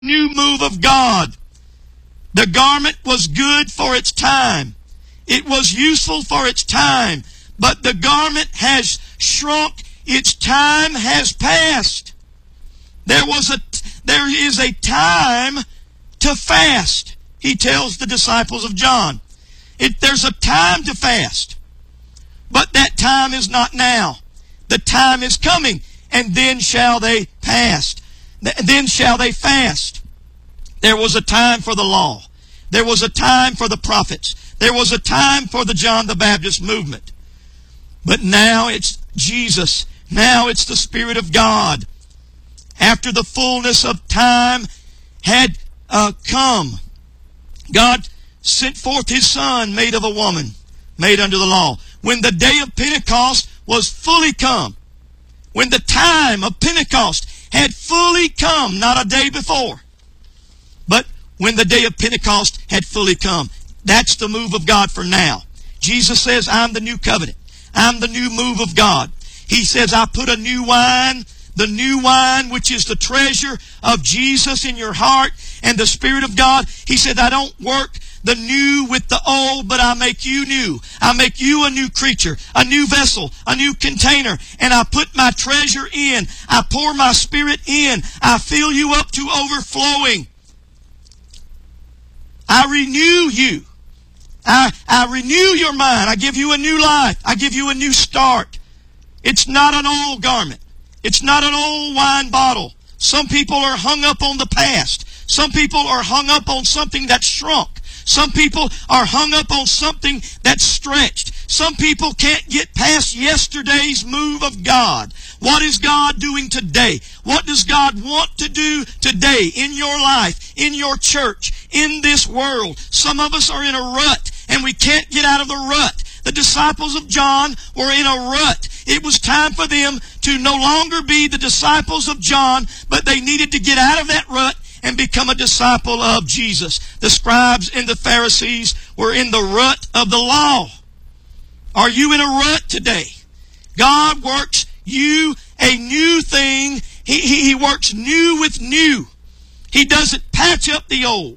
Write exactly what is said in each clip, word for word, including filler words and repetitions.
new move of God. The garment was good for its time. It was useful for its time. But the garment has shrunk. Its time has passed. There was a, there is a time to fast, he tells the disciples of John. It, there's a time to fast. But that time is not now. The time is coming, and then shall they fast. Then shall they fast. There was a time for the law. There was a time for the prophets. There was a time for the John the Baptist movement. But now it's Jesus. Now it's the Spirit of God. After the fullness of time had uh, come, God sent forth His Son, made of a woman, made under the law. When the day of Pentecost was fully come, when the time of Pentecost had fully come, not a day before, but when the day of Pentecost had fully come. That's the move of God for now. Jesus says, I'm the new covenant. I'm the new move of God. He says, I put a new wine, the new wine, which is the treasure of Jesus in your heart and the Spirit of God. He said, I don't work the new with the old, but I make you new. I make you a new creature, a new vessel, a new container, and I put my treasure in. I pour my Spirit in. I fill you up to overflowing. I renew you. I, I renew your mind. I give you a new life. I give you a new start. It's not an old garment. It's not an old wine bottle. Some people are hung up on the past. Some people are hung up on something that's shrunk. Some people are hung up on something that's stretched. Some people can't get past yesterday's move of God. What is God doing today? What does God want to do today in your life, in your church, in this world? Some of us are in a rut, and we can't get out of the rut. The disciples of John were in a rut. It was time for them to no longer be the disciples of John, but they needed to get out of that rut and become a disciple of Jesus. The scribes and the Pharisees were in the rut of the law. Are you in a rut today? God works you a new thing. He, he, he works new with new. He doesn't patch up the old,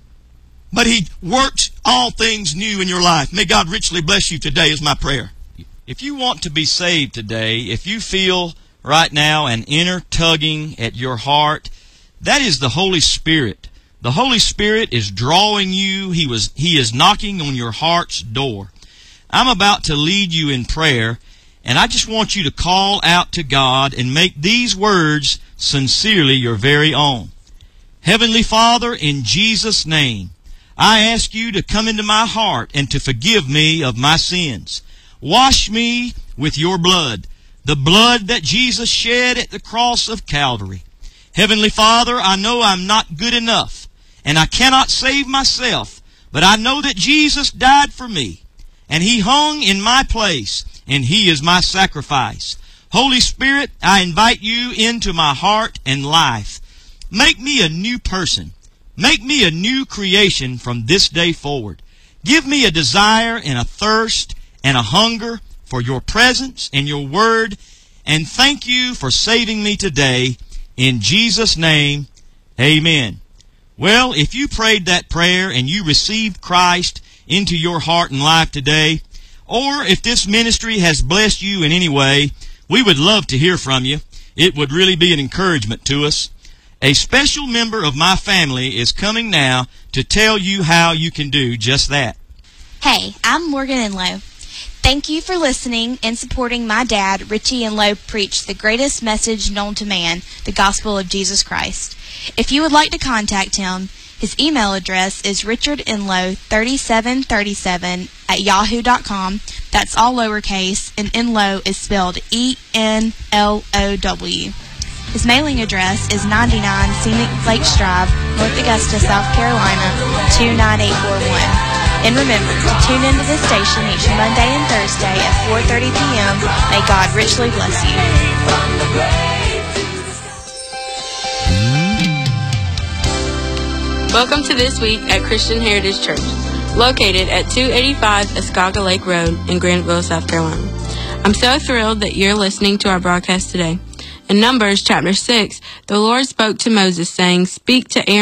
but He works all things new in your life. May God richly bless you today is my prayer. If you want to be saved today, if you feel right now an inner tugging at your heart, that is the Holy Spirit. The Holy Spirit is drawing you. He was, He is knocking on your heart's door. I'm about to lead you in prayer, and I just want you to call out to God and make these words sincerely your very own. Heavenly Father, in Jesus' name, I ask you to come into my heart and to forgive me of my sins. Wash me with your blood, the blood that Jesus shed at the cross of Calvary. Heavenly Father, I know I'm not good enough, and I cannot save myself, but I know that Jesus died for me, and He hung in my place, and He is my sacrifice. Holy Spirit, I invite you into my heart and life. Make me a new person. Make me a new creation from this day forward. Give me a desire and a thirst and a hunger for your presence and your word, and thank you for saving me today. In Jesus' name, amen. Well, if you prayed that prayer and you received Christ into your heart and life today, or if this ministry has blessed you in any way, we would love to hear from you. It would really be an encouragement to us. A special member of my family is coming now to tell you how you can do just that. Hey, I'm Morgan Enlow. Thank you for listening and supporting my dad, Richie Enlow, preach the greatest message known to man, the gospel of Jesus Christ. If you would like to contact him, his email address is richardenlow thirty-seven thirty-seven at yahoo dot com. That's all lowercase, and Enlow is spelled E N L O W. His mailing address is ninety-nine Scenic Lakes Drive, North Augusta, South Carolina, two nine eight four one. And remember to tune into this station each Monday and Thursday at four thirty p.m. May God richly bless you. Welcome to This Week at Christian Heritage Church, located at two eighty-five Escaga Lake Road in Graniteville, South Carolina. I'm so thrilled that you're listening to our broadcast today. In Numbers chapter six, the Lord spoke to Moses, saying, "Speak to Aaron